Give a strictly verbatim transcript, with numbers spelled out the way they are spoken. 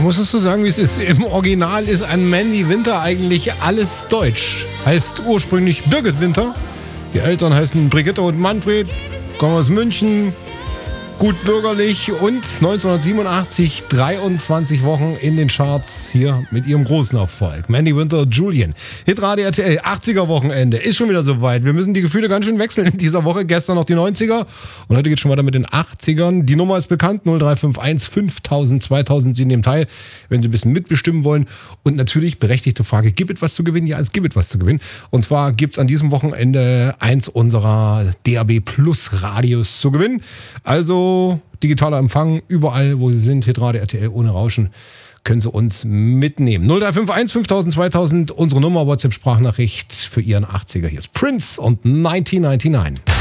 Man muss es so sagen, wie es ist. Im Original ist an Mandy Winter eigentlich alles deutsch. Heißt ursprünglich Birgit Winter. Die Eltern heißen Brigitte und Manfred, kommen aus München, gut bürgerlich und neunzehnhundertsiebenundachtzig dreiundzwanzig Wochen in den Charts hier mit ihrem großen Erfolg. Mandy Winter, Julian. Hitradio R T L, achtziger Wochenende, ist schon wieder soweit. Wir müssen die Gefühle ganz schön wechseln in dieser Woche. Gestern noch die neunziger und heute geht schon weiter mit den achtzigern. Die Nummer ist bekannt, null drei fünf eins fünftausend zweitausend. Sie nehmen teil, wenn Sie ein bisschen mitbestimmen wollen. Und natürlich berechtigte Frage, gibt es was zu gewinnen? Ja, es gibt etwas zu gewinnen. Und zwar gibt es an diesem Wochenende eins unserer D A B Plus Radios zu gewinnen. Also digitaler Empfang, überall, wo Sie sind, Hitradio R T L ohne Rauschen, können Sie uns mitnehmen. null drei fünf eins fünftausend zweitausend, unsere Nummer, WhatsApp-Sprachnachricht für Ihren achtziger. Hier ist Prince und neunzehnhundertneunundneunzig.